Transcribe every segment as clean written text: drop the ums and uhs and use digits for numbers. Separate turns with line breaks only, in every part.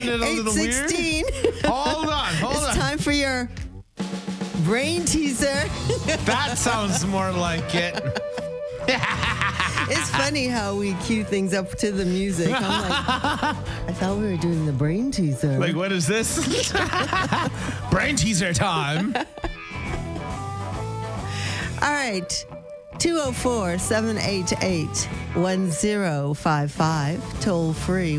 A little weird.
8:16.
Hold on.
It's time for your brain teaser.
That sounds more like it.
It's funny how we cue things up to the music. I'm like, I thought we were doing the brain teaser.
Like, what is this? Brain teaser time.
All right. 204-788-1055. Toll free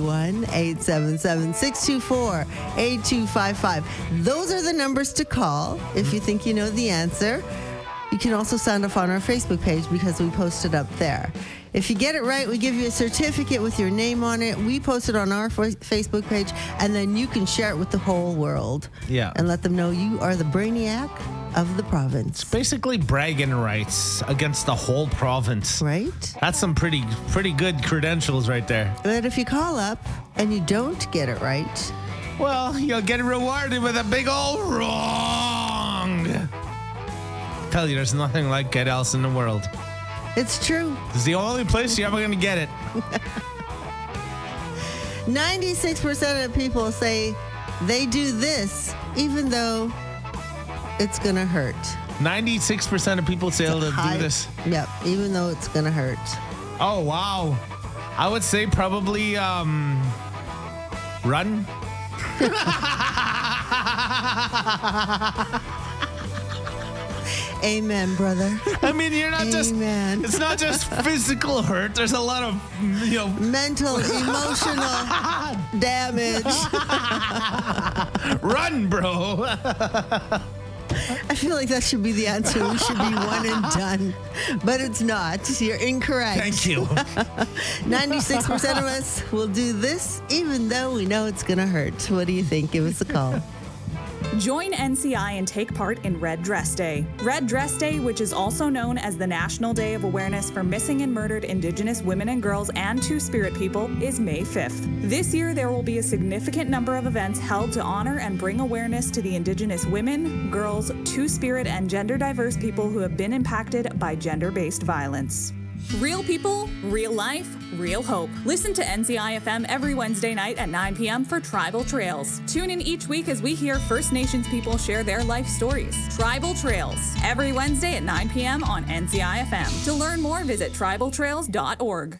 1-877-624-8255. Those are the numbers to call if you think you know the answer. You can also sign up on our Facebook page because we post it up there. If you get it right, we give you a certificate with your name on it. We post it on our Facebook page, and then you can share it with the whole world.
Yeah.
And let them know you are the brainiac of the province.
Basically bragging rights against the whole province.
Right?
That's some pretty good credentials right there.
But if you call up and you don't get it right,
Well, you'll get rewarded with a big old wrong. Tell you, there's nothing like it else in the world.
it's true.
It's the only place you're ever going to get it.
96% of people say they do this even though it's going to hurt.
96% of people say they'll do this.
Yep, even though it's going to hurt.
Oh, wow. I would say probably run.
Amen, brother.
I mean, you're not just,
Amen.
it's not just physical hurt. There's a lot of,
Mental, emotional damage.
run, bro.
I feel like that should be the answer. We should be one and done. But it's not. You're incorrect.
Thank you.
96% of us will do this even though we know it's going to hurt. What do you think? Give us a call.
Join NCI and take part in Red Dress Day. Red Dress Day, which is also known as the National Day of Awareness for Missing and Murdered Indigenous Women and Girls and Two-Spirit People, is May 5th. This year, there will be a significant number of events held to honor and bring awareness to the Indigenous women, girls, Two-Spirit, and gender-diverse people who have been impacted by gender-based violence. Real people, real life, real hope. Listen to NCI FM every Wednesday night at 9 p.m. for Tribal Trails. Tune in each week as we hear First Nations people share their life stories. Tribal Trails, every Wednesday at 9 p.m. on NCI FM. To learn more, visit tribaltrails.org.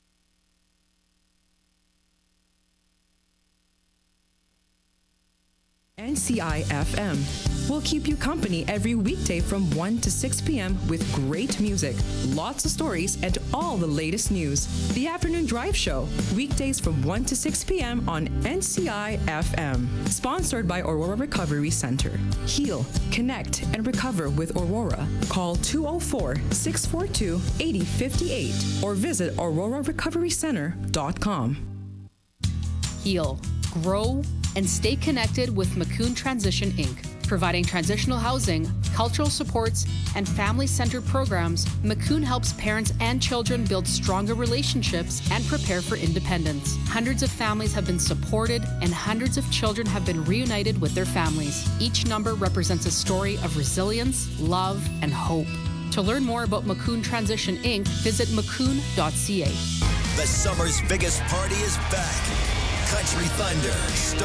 NCI FM. We'll keep you company every weekday from 1 to 6 p.m. with great music, lots of stories, and all the latest news. The Afternoon Drive Show, weekdays from 1 to 6 p.m. on NCI FM. Sponsored by Aurora Recovery Center. Heal, connect, and recover with Aurora. Call 204-642-8058 or visit aurorarecoverycenter.com.
Heal, grow, and stay connected with Macoun Transition Inc. Providing transitional housing, cultural supports, and family-centered programs, Macoun helps parents and children build stronger relationships and prepare for independence. Hundreds of families have been supported, and hundreds of children have been reunited with their families. Each number represents a story of resilience, love, and hope. To learn more about Macoun Transition Inc., visit macoun.ca.
The summer's biggest party is back. Country Thunder